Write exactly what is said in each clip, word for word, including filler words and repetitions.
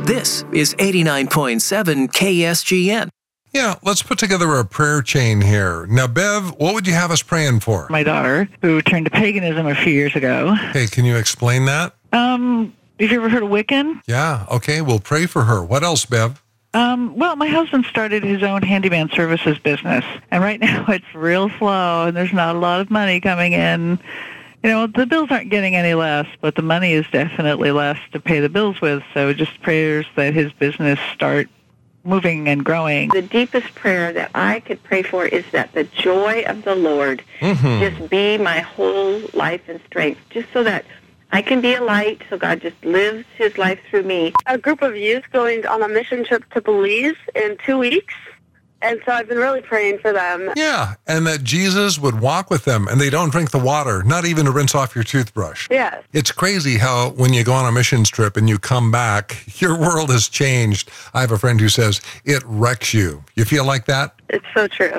This is eighty-nine point seven K S G N. Yeah, let's put together a prayer chain here. Now, Bev, what would you have us praying for? My daughter, who turned to paganism a few years ago. Hey, can you explain that? Um, have you ever heard of Wiccan? Yeah, okay, we'll pray for her. What else, Bev? Um, well, my husband started his own handyman services business, and right now it's real slow, and there's not a lot of money coming in. You know, the bills aren't getting any less, but the money is definitely less to pay the bills with, so just prayers that his business start moving and growing. The deepest prayer that I could pray for is that the joy of the Lord mm-hmm. just be my whole life and strength, just so that I can be a light, so God just lives his life through me. A group of youth going on a mission trip to Belize in two weeks. And so I've been really praying for them. Yeah, and that Jesus would walk with them, and they don't drink the water, not even to rinse off your toothbrush. Yes. It's crazy how when you go on a missions trip and you come back, your world has changed. I have a friend who says it wrecks you. You feel like that? It's so true.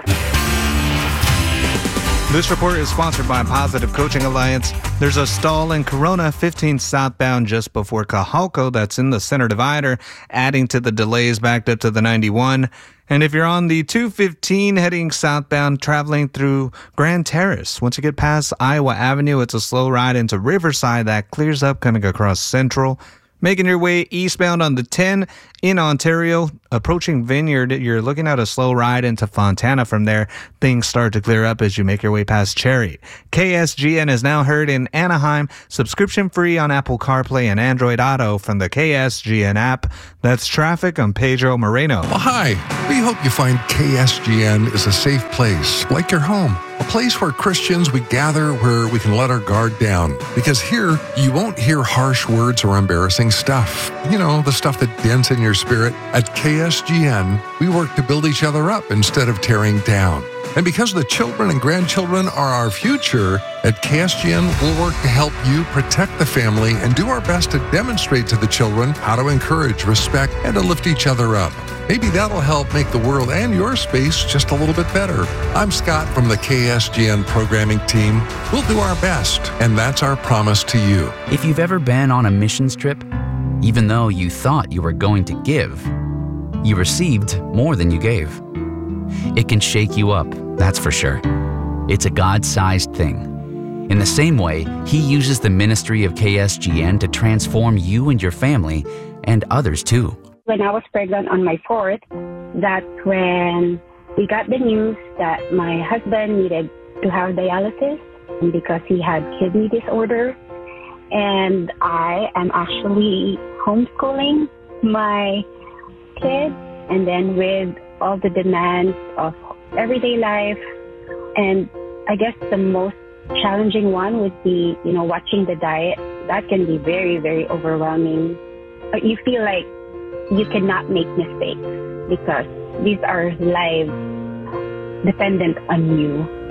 This report is sponsored by Positive Coaching Alliance. There's a stall in Corona fifteen southbound just before Cajalco that's in the center divider, adding to the delays backed up to the ninety-one. And if you're on the two fifteen heading southbound traveling through Grand Terrace, once you get past Iowa Avenue, it's a slow ride into Riverside that clears up coming across Central. Making your way eastbound on the ten in Ontario, approaching Vineyard, you're looking at a slow ride into Fontana from there. Things start to clear up as you make your way past Cherry. K S G N is now heard in Anaheim, subscription free on Apple CarPlay and Android Auto from the K S G N app. That's traffic. I'm Pedro Moreno. Well, hi. We hope you find K S G N is a safe place, like your home. A place where Christians, we gather where we can let our guard down. Because here, you won't hear harsh words or embarrassing stuff. You know, the stuff that dents in your spirit. At K S G N, we work to build each other up instead of tearing down. And because the children and grandchildren are our future, at K S G N, we'll work to help you protect the family and do our best to demonstrate to the children how to encourage, respect, and to lift each other up. Maybe that'll help make the world and your space just a little bit better. I'm Scott from the K S G N programming team. We'll do our best, and that's our promise to you. If you've ever been on a missions trip, even though you thought you were going to give, you received more than you gave. It can shake you up, that's for sure. It's a God-sized thing. In the same way, He uses the ministry of K S G N to transform you and your family, and others too. When I was pregnant on my fourth, that's when we got the news that my husband needed to have dialysis because he had kidney disorder. And I am actually homeschooling my kids, and then with all the demands of everyday life. And I guess the most challenging one would be, you know, watching the diet. That can be very, very overwhelming. You feel like you cannot make mistakes because these are lives dependent on you.